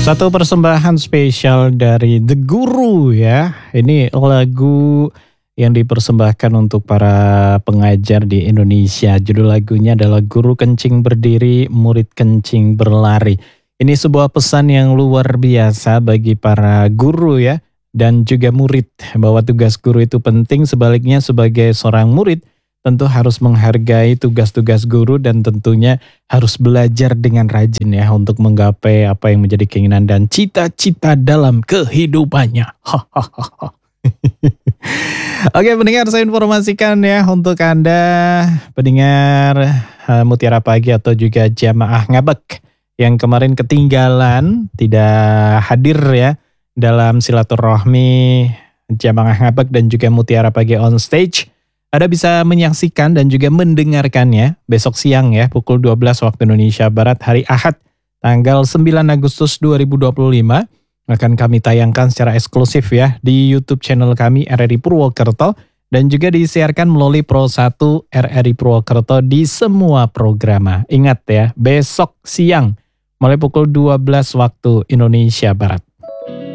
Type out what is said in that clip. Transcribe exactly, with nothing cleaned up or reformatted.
Satu persembahan spesial dari The Guru ya. Ini lagu yang dipersembahkan untuk para pengajar di Indonesia. Judul lagunya adalah Guru Kencing Berdiri, Murid Kencing Berlari. Ini sebuah pesan yang luar biasa bagi para guru ya. Dan juga murid, bahwa tugas guru itu penting. Sebaliknya sebagai seorang murid tentu harus menghargai tugas-tugas guru dan tentunya harus belajar dengan rajin ya untuk menggapai apa yang menjadi keinginan dan cita-cita dalam kehidupannya. Oke pendengar, saya informasikan ya untuk Anda pendengar uh, Mutiara Pagi atau juga jamaah ngabek yang kemarin ketinggalan tidak hadir ya dalam silaturahmi jamaah ngabek dan juga Mutiara Pagi on stage. Anda bisa menyaksikan dan juga mendengarkannya besok siang ya pukul dua belas waktu Indonesia Barat hari Ahad tanggal sembilan Agustus dua ribu dua puluh lima akan kami tayangkan secara eksklusif ya di YouTube channel kami R R I Purwokerto dan juga disiarkan melalui Pro satu R R I Purwokerto di semua program. Ingat ya, besok siang mulai pukul dua belas waktu Indonesia Barat.